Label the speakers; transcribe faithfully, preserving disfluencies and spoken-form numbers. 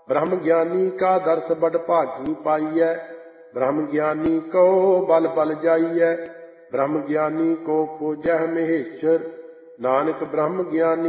Speaker 1: ब्रह्म ज्ञानी का दर्श बड़ भागी पाइयै। ब्रह्म ज्ञानी को बल बल जाइयै। ब्रह्म ज्ञानी को खोजह महेश्वर। नानक ब्रह्म ज्ञानी